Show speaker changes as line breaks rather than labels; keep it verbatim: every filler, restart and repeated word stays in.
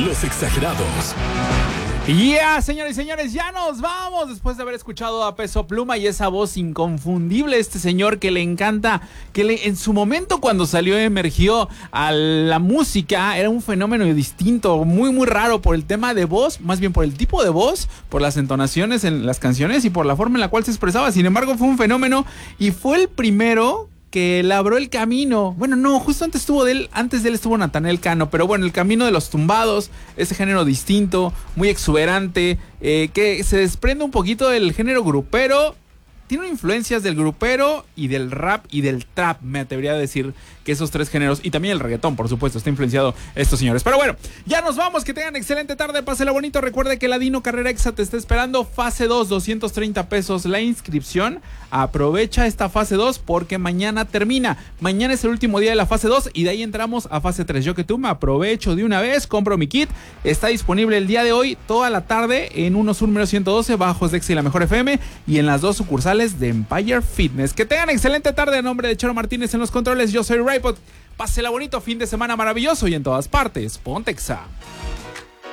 Los Exagerados.
Ya, yeah, señores y señores, ya nos vamos después de haber escuchado a Peso Pluma y esa voz inconfundible, este señor que le encanta, que le, en su momento cuando salió emergió a la música, era un fenómeno distinto, muy muy raro por el tema de voz, más bien por el tipo de voz, por las entonaciones en las canciones y por la forma en la cual se expresaba. Sin embargo, fue un fenómeno y fue el primero que labró el camino. Bueno, no, justo antes estuvo de él, antes de él estuvo Natanael Cano, pero bueno, el camino de los tumbados, ese género distinto, muy exuberante, eh, que se desprende un poquito del género grupero, tiene influencias del grupero y del rap y del trap, me atrevería a decir que esos tres géneros, y también el reggaetón, por supuesto, está influenciado estos señores. Pero bueno, ya nos vamos, que tengan excelente tarde, pásela bonito, recuerde que la Dino Carrera Exa te está esperando, fase dos, doscientos treinta pesos la inscripción, aprovecha esta fase dos porque mañana termina, mañana es el último día de la fase dos y de ahí entramos a fase tres, yo que tú me aprovecho de una vez, compro mi kit, está disponible el día de hoy, toda la tarde, en uno sur número ciento doce, bajos de Exa y la Mejor F M, y en las dos sucursales de Empire Fitness. Que tengan excelente tarde, a nombre de Charo Martínez en los controles, yo soy Raypod. Pásela bonito, fin de semana maravilloso y en todas partes, ponte Exa.